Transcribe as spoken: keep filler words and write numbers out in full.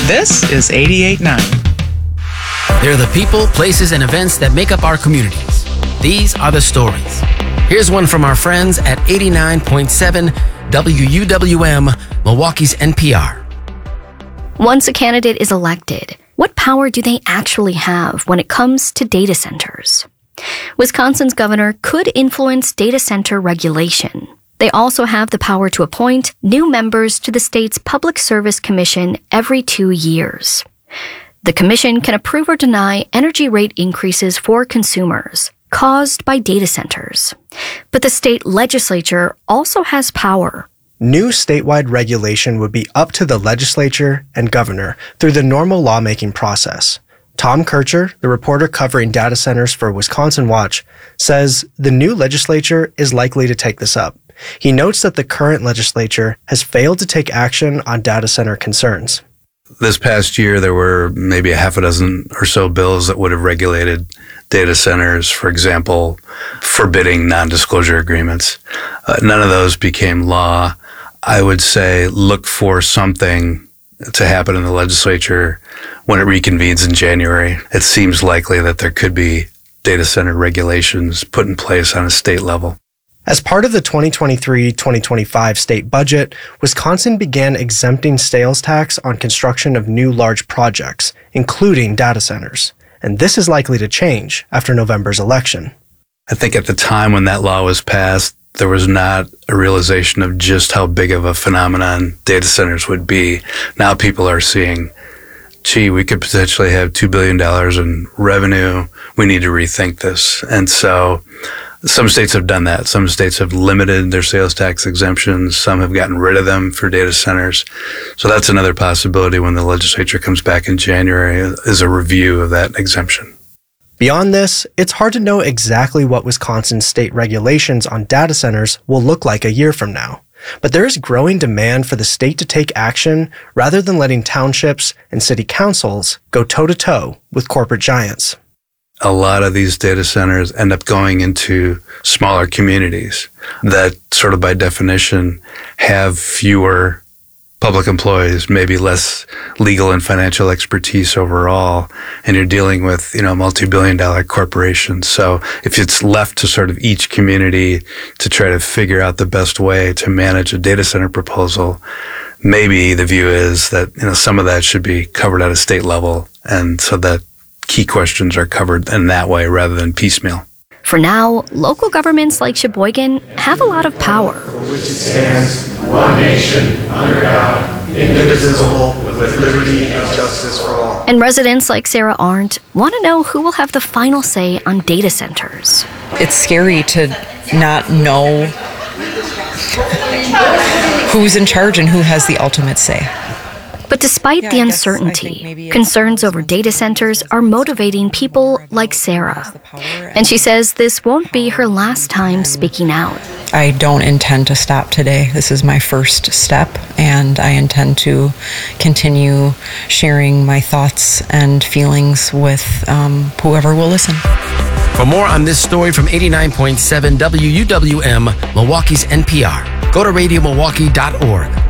This is eighty-eight point nine. They're the people, places, and events that make up our communities. These are the stories. Here's one from our friends at eighty-nine point seven W U W M, Milwaukee's N P R. Once a candidate is elected, what power do they actually have when it comes to data centers? Wisconsin's governor could influence data center regulation. They also have the power to appoint new members to the state's Public Service Commission every two years. The commission can approve or deny energy rate increases for consumers caused by data centers. But the state legislature also has power. New statewide regulation would be up to the legislature and governor through the normal lawmaking process. Tom Kircher, the reporter covering data centers for Wisconsin Watch, says the new legislature is likely to take this up. He notes that the current legislature has failed to take action on data center concerns. This past year, there were maybe a half a dozen or so bills that would have regulated data centers, for example, forbidding non-disclosure agreements. Uh, none of those became law. I would say look for something to happen in the legislature when it reconvenes in January. It seems likely that there could be data center regulations put in place on a state level. As part of the twenty twenty-three twenty twenty-five state budget, Wisconsin began exempting sales tax on construction of new large projects, including data centers. And this is likely to change after November's election. I think at the time when that law was passed, there was not a realization of just how big of a phenomenon data centers would be. Now people are seeing, gee, we could potentially have two billion dollars in revenue. We need to rethink this. And so some states have done that. Some states have limited their sales tax exemptions. Some have gotten rid of them for data centers. So that's another possibility when the legislature comes back in January, is a review of that exemption. Beyond this, it's hard to know exactly what Wisconsin's state regulations on data centers will look like a year from now. But there is growing demand for the state to take action rather than letting townships and city councils go toe-to-toe with corporate giants. A lot of these data centers end up going into smaller communities that sort of by definition have fewer public employees, maybe less legal and financial expertise overall, and you're dealing with, you know, multi-billion dollar corporations. So if it's left to sort of each community to try to figure out the best way to manage a data center proposal, maybe the view is that, you know, some of that should be covered at a state level, and so that key questions are covered in that way rather than piecemeal. For now, local governments like Sheboygan have a lot of power. For which it stands, one nation, under God, indivisible, with liberty and justice for all. And residents like Sarah Arndt want to know who will have the final say on data centers. It's scary to not know who's in charge and who has the ultimate say. But despite yeah, the uncertainty, concerns over data centers are motivating people like Sarah. And she says this won't be her last time speaking out. I don't intend to stop today. This is my first step, and I intend to continue sharing my thoughts and feelings with um, whoever will listen. For more on this story from eighty-nine point seven W U W M, Milwaukee's N P R, go to radio milwaukee dot org.